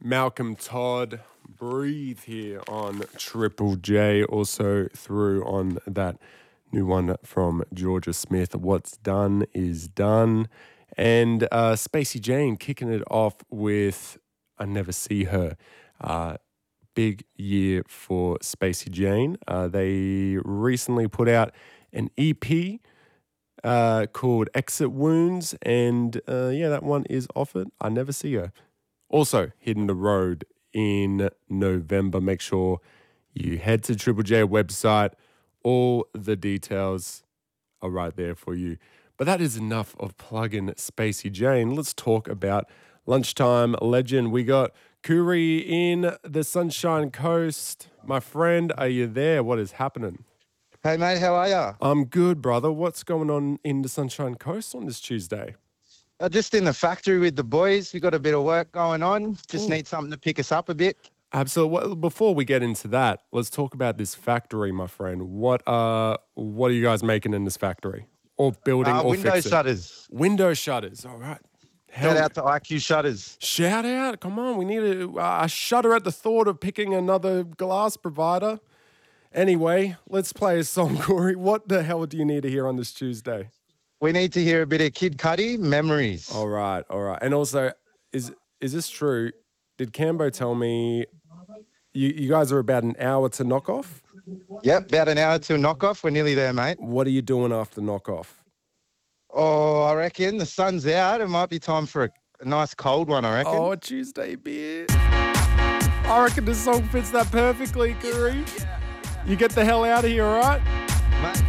Malcolm Todd, Breathe here on Triple J. Also through on that new one from Georgia Smith, What's Done Is Done. And Spacey Jane kicking it off with I Never See Her. Big year for Spacey Jane. They recently put out an EP called Exit Wounds. And that one is off it. I Never See Her. Also, Hitting the Road in November. Make sure you head to Triple J website. All the details are right there for you. But that is enough of plugging Spacey Jane. Let's talk about lunchtime legend. We got Kuri in the Sunshine Coast. My friend, are you there? What is happening? Hey, mate, how are you? I'm good, brother. What's going on in the Sunshine Coast on this Tuesday? Just in the factory with the boys. We got a bit of work going on. Just need something to pick us up a bit. Absolutely. Well, before we get into that, let's talk about this factory, my friend. What are you guys making in this factory? Or building or window fixing? shutters. Window shutters. All right. Shout out to IQ Shutters. Shout out. Come on. We need a shudder at the thought of picking another glass provider. Anyway, let's play a song, Corey. What the hell do you need to hear on this Tuesday? We need to hear a bit of Kid Cudi, Memories. All right. And also, is this true? Did Cambo tell me you guys are about an hour to knock off? Yep, about an hour to knock off. We're nearly there, mate. What are you doing after knock off? Oh, I reckon the sun's out. It might be time for a nice cold one, I reckon. Oh, a Tuesday beer. I reckon this song fits that perfectly, Curry. You get the hell out of here, all right? Mate.